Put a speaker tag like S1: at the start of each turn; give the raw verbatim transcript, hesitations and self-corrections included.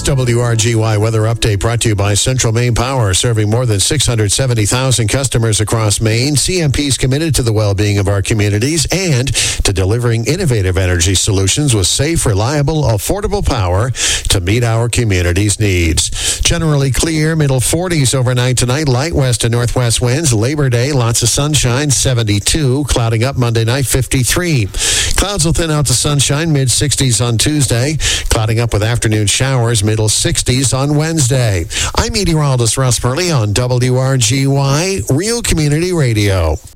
S1: W R G Y weather update brought to you by Central Maine Power, serving more than six hundred seventy thousand customers across Maine. C M P is committed to the well-being of our communities and to delivering innovative energy solutions with safe, reliable, affordable power to meet our community's needs. Generally clear, middle forties overnight tonight, light west and northwest winds. Labor Day, lots of sunshine, seventy-two. Clouding up Monday night, fifty-three. Clouds will thin out to sunshine, mid-sixties on Tuesday. Clouding up with afternoon showers, middle sixties on Wednesday. I'm meteorologist Russ Purley on W R G Y, Real Community Radio.